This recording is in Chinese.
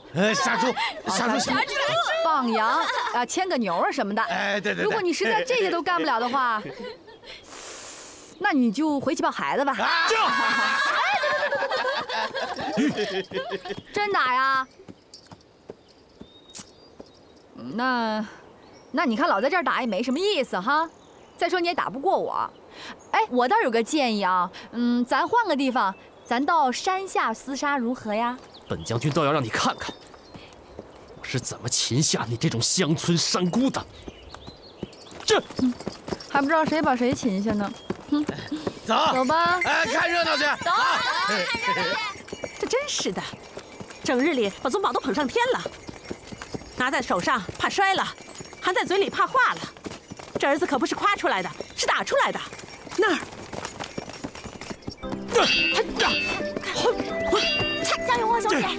杀猪， 放羊啊，牵个牛啊什么的。 哎，对。 如果你实在这些都干不了的话，那你就回去抱孩子吧。真打呀？那你看老在这儿打也没什么意思哈。再说你也打不过我。哎，我倒有个建议啊，咱换个地方，咱到山下厮杀如何呀？ 本将军倒要让你看看，我是怎么擒下你这种乡村山姑的。这， 还不知道谁把谁擒下呢。走吧。 哎，看热闹去。 走。 这真是的，整日里把宗宝都捧上天了，拿在手上怕摔了，含在嘴里怕化了。这儿子可不是夸出来的，是打出来的。那儿， 加油啊，小姐！